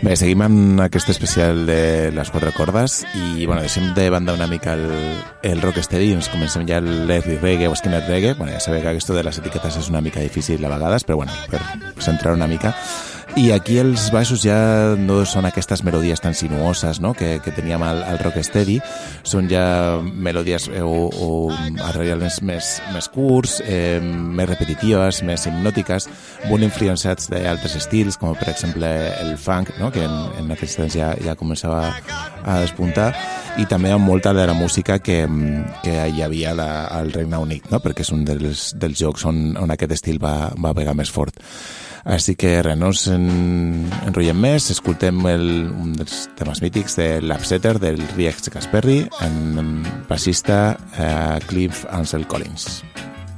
Bé, seguim amb aquest especial de les quatre cordes i, bueno, deixem de banda una mica el rocksteady i ens comencem ja l'early reggae o skinhead reggae. Bueno, ja sabeu que aquesta de les etiquetes és una mica difícil a vegades, però bueno, per centrar una mica. I aquí els baixos ja no són aquestes melodies tan sinuoses, no?, que teníem al rocksteady. Són ja melodies o arranjaments més curts, més repetitives, més hipnòtiques, molt influenciats d'altres estils, com per exemple el funk, no?, que en aquests temps ja començava a despuntar, i també amb molta de la música que hi havia al Regne Unit, no?, perquè és un dels llocs on aquest estil va pegar més fort. Així que res, no ens enrotllem més, escoltem un dels temes mítics de l'Upsetter del Rex Gasperry, en baixista Cliff Ansel Collins.